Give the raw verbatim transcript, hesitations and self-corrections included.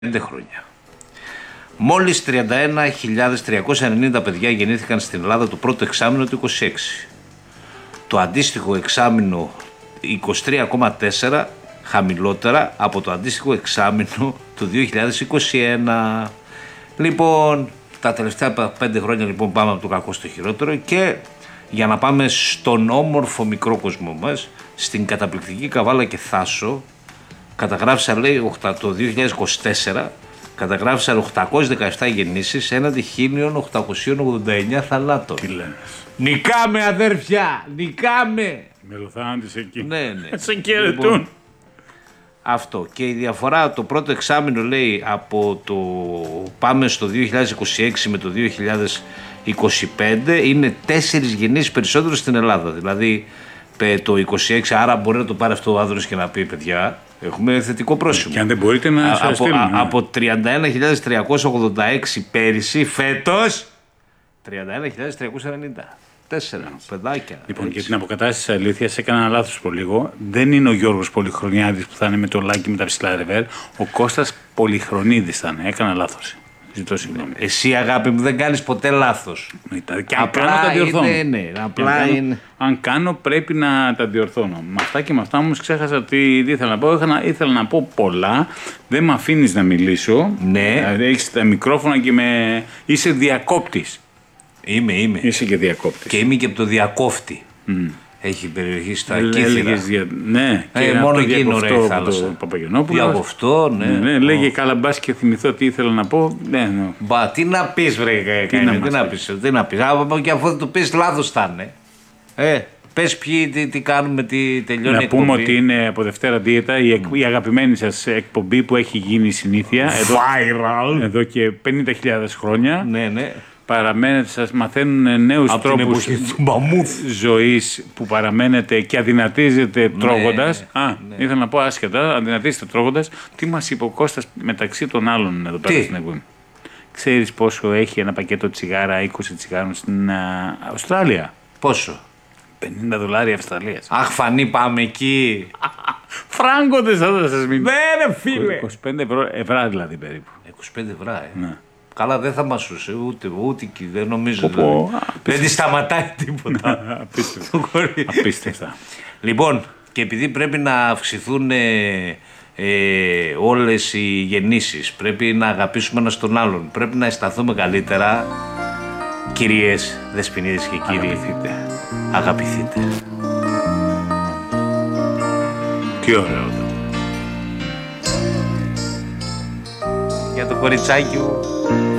πέντε χρόνια. Μόλις τριάντα ένα χιλιάδες τριακόσια ενενήντα παιδιά γεννήθηκαν στην Ελλάδα το πρώτο εξάμηνο του είκοσι έξι. Το αντίστοιχο εξάμηνο είκοσι τρία κόμμα τέσσερα χαμηλότερα από το αντίστοιχο εξάμηνο του δύο χιλιάδες είκοσι ένα. Λοιπόν, τα τελευταία πέντε χρόνια λοιπόν πάμε από το κακό στο χειρότερο και για να πάμε στον όμορφο μικρό κόσμο μας, στην καταπληκτική Καβάλα και Θάσο, καταγράφησαν λέει το δύο χιλιάδες είκοσι τέσσερα καταγράφησαν οκτακόσιες δεκαεπτά γεννήσεις έναντι χίλια οκτακόσια ογδόντα εννέα θανάτων. Τι λένε. Νικάμε αδέρφια, νικάμε. Μελοθάνατες εκεί. Ναι, ναι. Σε χαιρετούν. Λοιπόν, αυτό. Και η διαφορά το πρώτο εξάμηνο λέει από το πάμε στο δύο χιλιάδες είκοσι έξι με το δύο χιλιάδες είκοσι πέντε είναι τέσσερις γεννήσεις περισσότερο στην Ελλάδα. Δηλαδή το είκοσι έξι, άρα μπορεί να το πάρει αυτό ο Άδωνης και να πει παιδιά, έχουμε θετικό πρόσημο. Και αν δεν μπορείτε να σας από, στείλουμε. α, από τριάντα ένα χιλιάδες τριακόσια ογδόντα έξι πέρυσι, φέτος τριάντα ένα χιλιάδες τριακόσια ενενήντα τέσσερα παιδάκια. Λοιπόν, έτσι. Και την αποκατάσταση της αλήθειας έκανα ένα λάθος από λίγο. Δεν είναι ο Γιώργος Πολυχρονιάδης που θα είναι με το λάκι με τα ψηλά ρεβέρ. Ο Κώστας Πολυχρονίδης θα είναι. Έκανα λάθος. Ζητώ συγγνώμη. Εσύ αγάπη μου δεν κάνεις ποτέ λάθος. Και αν απλά κάνω τα διορθώνω. Είναι, ναι, απλά αν, είναι. Κάνω, αν κάνω πρέπει να τα διορθώνω. Με αυτά και με αυτά όμως ξέχασα τι, τι ήθελα να πω. Είχα, ήθελα να πω πολλά. Δεν με αφήνεις να μιλήσω. Ναι. Δηλαδή έχεις τα μικρόφωνα και με... είσαι διακόπτης. Είμαι, είμαι. Είσαι και διακόπτης. Και είμαι και από το διακόφτη. Mm. Έχει περιοχή στα Κύθυρα. Δια... Ναι, ε, και μόνο εκεί είναι ωραία η θάλασσα. Παπαγενόπουλο. Από αυτό, ναι. ναι, ναι λέγε oh. καλά μπας και θυμηθώ τι ήθελα να πω. Ναι, ναι. Μπα, τι να πεις βρε, τι, να, τι να πεις, τι να πεις. Α, και αφού δεν το πεις λάθος θα είναι. Ε, πες ποιοι, τι, τι κάνουμε, τι τελειώνει να η πούμε εκπομπή. ότι είναι από Δευτέρα Δίαιτα η, εκ, mm. η αγαπημένη σας εκπομπή που έχει γίνει συνήθεια. Εδώ, Viral. Εδώ και πενήντα χιλιάδες χρόνια. Ναι, ναι. Παραμένετε, σας μαθαίνουν νέους από τρόπους ζωής που παραμένετε και αδυνατίζετε τρώγοντας. Ναι, Α, ναι. ήθελα να πω άσχετα, αδυνατίζετε τρώγοντας. Τι μας είπε ο Κώστας μεταξύ των άλλων εδώ πέρα στην εκπομπή. Ξέρεις πόσο έχει ένα πακέτο τσιγάρα, είκοσι τσιγάρων στην α, Αυστραλία? Πόσο? πενήντα δολάρια Αυστραλίας. Αχ, Φανή, πάμε εκεί. Φράγκοντες θα σας μείνει. Ναι, ρε φίλε. είκοσι πέντε ευρώ, ευρώ δηλαδή περίπου. είκοσι πέντε ευρώ, ε. Ναι. Καλά, δεν θα μας σούσε ούτε, ούτε εκεί, δεν νομίζω. Πω, πω, δηλαδή. Δεν τη σταματάει τίποτα. Απίστευτα. Απίστευτα. Λοιπόν, και επειδή πρέπει να αυξηθούν ε, ε, όλες οι γεννήσεις, πρέπει να αγαπήσουμε ένας τον άλλον, πρέπει να αισθανθούμε καλύτερα, κυρίες, δεσποινίδες και κύριοι, αγαπηθείτε. Αγαπηθείτε. Τι ωραίο. Για το κοριτσάκι μου.